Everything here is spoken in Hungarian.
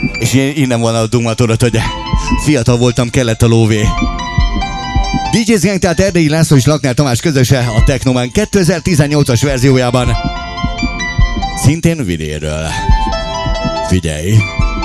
És innen volna a dugmatodot, hogy fiatal voltam, kellett a lóvé. DJ Gang, tehát Erdélyi László és Lakner Tamás közöse a Technoman 2018-as verziójában. Szintén vidéről. Figyelj!